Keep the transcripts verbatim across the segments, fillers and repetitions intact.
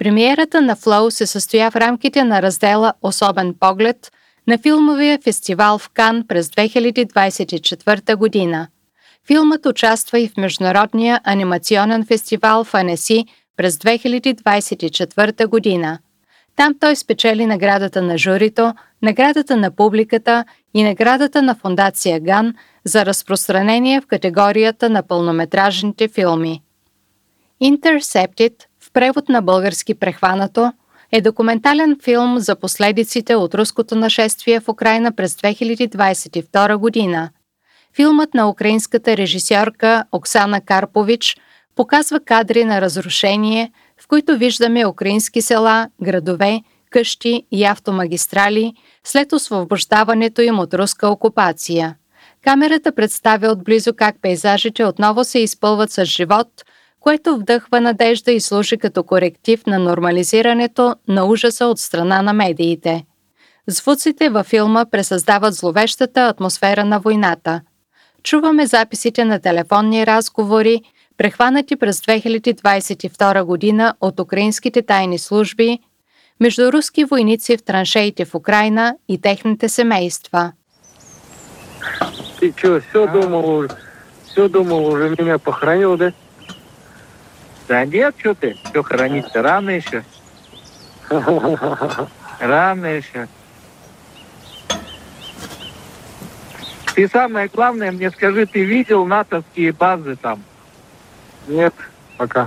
Премиерата на Flow се състоя в рамките на раздела «Особен поглед» на филмовия фестивал в Кан през две хиляди двадесет и четвърта година. Филмът участва и в Международния анимационен фестивал в Анеси през две хиляди двадесет и четвърта година. Там той спечели наградата на журито, наградата на публиката и наградата на фондация Ган за разпространение в категорията на пълнометражните филми. Intercepted, в превод на български прехванато, е документален филм за последиците от руското нашествие в Украйна през две хиляди двадесет и втора година. Филмът на украинската режисьорка Оксана Карпович показва кадри на разрушение, в които виждаме украински села, градове, къщи и автомагистрали след освобождаването им от руска окупация. Камерата представя отблизо как пейзажите отново се изпълват с живот, което вдъхва надежда и служи като коректив на нормализирането на ужаса от страна на медиите. Звуците във филма пресъздават зловещата атмосфера на войната. Чуваме записите на телефонни разговори, прехванати през две хиляди двадесет и втора година от украинските тайни служби, между руски войници в траншеите в Украйна и техните семейства. Ты что, все думал, все думал, уже меня похоронил, да? Да нет, что ты, все хоронить-то рано еще. Рано еще. Ты самое главное мне скажи, ты видел натовские базы там? Нет, пока.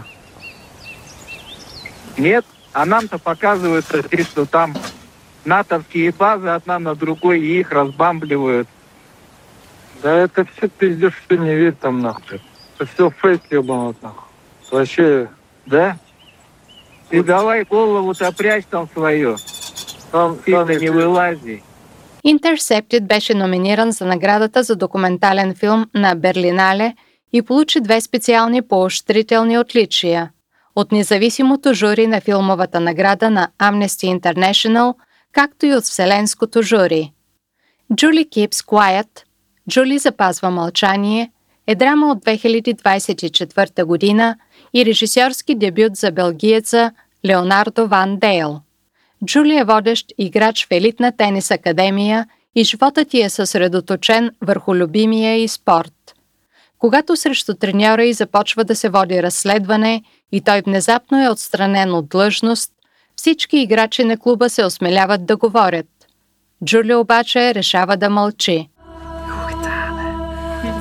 Нет? А нам-то показывают, что там натовские базы одна на другой, и их разбамбливают. Да это все пиздец, что не верь там нахуй. Это все фейк ебанут нахуй. Вообще, да? Ты вот. Давай голову-то прячь там свою. Там сильно не вылази. Intercepted беше номиниран за наградата за документален филм на Берлинале и получи две специални поощрителни отличия от независимото жури на филмовата награда на Amnesty International, както и от Вселенското жури. Julie Keeps Quiet, Джули запазва мълчание, е драма от две хиляди двадесет и четвърта година и режисьорски дебют за белгиеца Леонардо Ван Дейл. Джули е водещ играч в елитна тенис академия и животът ѝ е съсредоточен върху любимия ѝ спорт. Когато срещу треньора ѝ започва да се води разследване и той внезапно е отстранен от длъжност, всички играчи на клуба се осмеляват да говорят. Джули обаче решава да мълчи.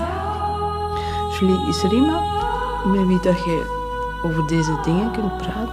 Julie, is er iemand met wie dat je over deze dingen kunt praten?